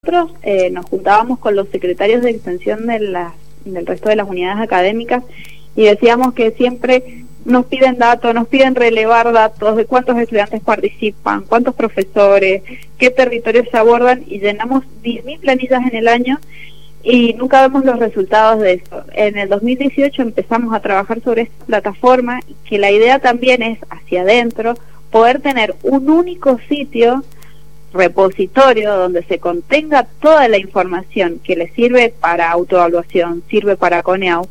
Nosotros nos juntábamos con los secretarios de extensión del resto de las unidades académicas y decíamos que siempre nos piden datos, nos piden relevar datos de cuántos estudiantes participan, cuántos profesores, qué territorios se abordan, y llenamos 10.000 planillas en el año y nunca vemos los resultados de eso. En el 2018 empezamos a trabajar sobre esta plataforma, y que la idea también es, hacia adentro, poder tener un único sitio, repositorio, donde se contenga toda la información que le sirve para autoevaluación, sirve para CONEAU,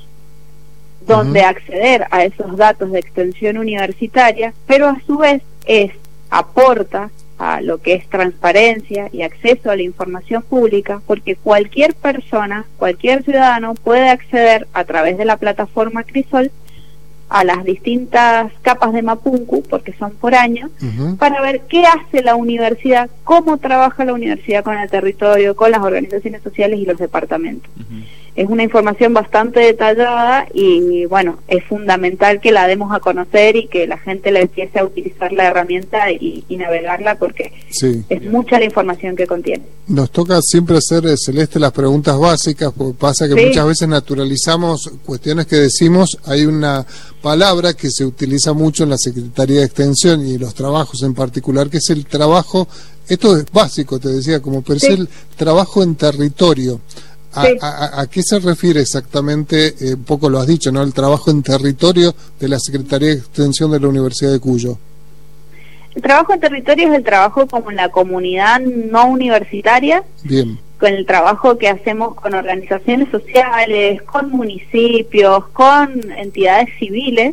donde acceder a esos datos de extensión universitaria, pero a su vez aporta a lo que es transparencia y acceso a la información pública, porque cualquier persona, cualquier ciudadano puede acceder a través de la plataforma Crisol a las distintas capas de Mapunku, porque son por año, para ver qué hace la universidad, cómo trabaja la universidad con el territorio, con las organizaciones sociales y los departamentos. Es una información bastante detallada y bueno, es fundamental que la demos a conocer y que la gente le empiece a utilizar la herramienta y navegarla, porque es mucha la información que contiene. Nos toca siempre hacer, Celeste, las preguntas básicas, porque pasa que muchas veces naturalizamos cuestiones que decimos. Hay una palabra que se utiliza mucho en la Secretaría de Extensión y los trabajos en particular, que es el trabajo, esto es básico, te decía, como per se, el trabajo en territorio. ¿A qué se refiere exactamente? Un poco lo has dicho, ¿no? El trabajo en territorio de la Secretaría de Extensión de la Universidad de Cuyo. El trabajo en territorio es el trabajo como en la comunidad no universitaria. Bien. Con el trabajo que hacemos con organizaciones sociales, con municipios, con entidades civiles,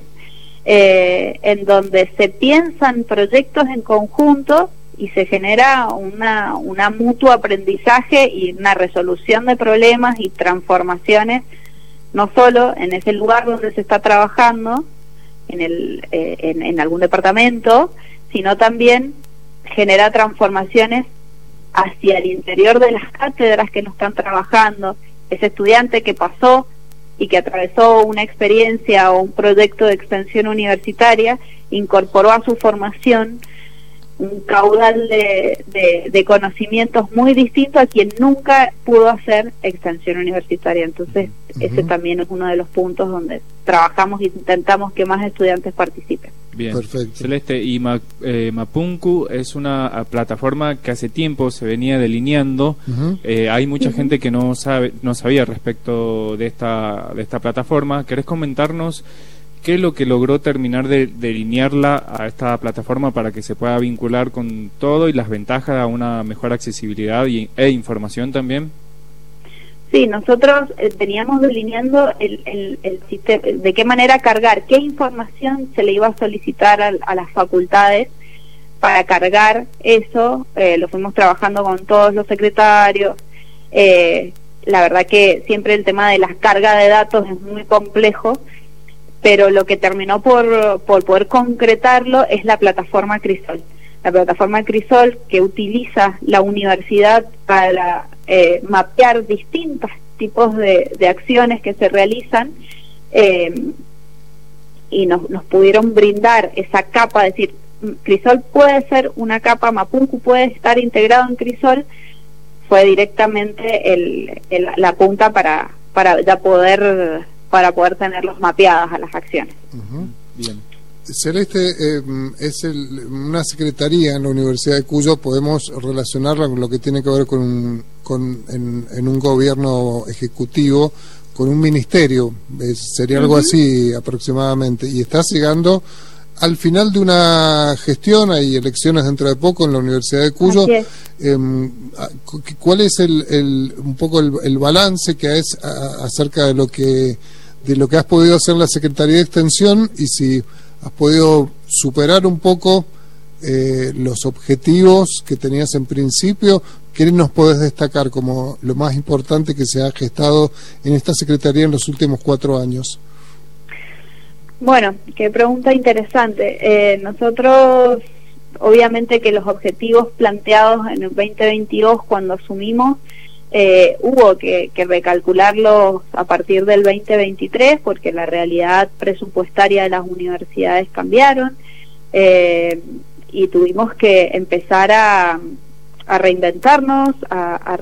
en donde se piensan proyectos en conjunto y se genera una mutuo aprendizaje y una resolución de problemas y transformaciones, no solo en ese lugar donde se está trabajando, en algún departamento, sino también genera transformaciones hacia el interior de las cátedras que no están trabajando. Ese estudiante que pasó y que atravesó una experiencia o un proyecto de extensión universitaria incorporó a su formación un caudal de conocimientos muy distinto a quien nunca pudo hacer extensión universitaria. Entonces ese también es uno de los puntos donde trabajamos e intentamos que más estudiantes participen. Bien, perfecto. Celeste, y Mapunku es una plataforma que hace tiempo se venía delineando. Hay mucha gente que no sabía respecto de esta plataforma. ¿Querés comentarnos qué es lo que logró terminar de delinearla a esta plataforma para que se pueda vincular con todo y las ventajas a una mejor accesibilidad e información también? Sí, nosotros veníamos delineando el sistema, de qué manera cargar, qué información se le iba a solicitar a las facultades para cargar eso. Lo fuimos trabajando con todos los secretarios. La verdad que siempre el tema de las cargas de datos es muy complejo, pero lo que terminó por poder concretarlo es la plataforma Crisol. La plataforma Crisol, que utiliza la universidad para mapear distintos tipos de acciones que se realizan, y nos pudieron brindar esa capa, es decir, Crisol puede ser una capa, Mapunku puede estar integrado en Crisol. Fue directamente la punta para ya poder tenerlos mapeadas a las acciones. Bien. Celeste, es una secretaría en la Universidad de Cuyo. Podemos relacionarla con lo que tiene que ver en un gobierno ejecutivo, con un ministerio, sería algo así aproximadamente, y estás llegando al final de una gestión. Hay elecciones dentro de poco en la Universidad de Cuyo. ¿Cuál es un poco el balance que es acerca de lo que has podido hacer la Secretaría de Extensión, y si has podido superar un poco los objetivos que tenías en principio? ¿Qué nos podés destacar como lo más importante que se ha gestado en esta Secretaría en los últimos 4 años? Bueno, qué pregunta interesante. Nosotros, obviamente que los objetivos planteados en el 2022 cuando asumimos, hubo que recalcularlos a partir del 2023, porque la realidad presupuestaria de las universidades cambiaron, y tuvimos que empezar a reinventarnos, a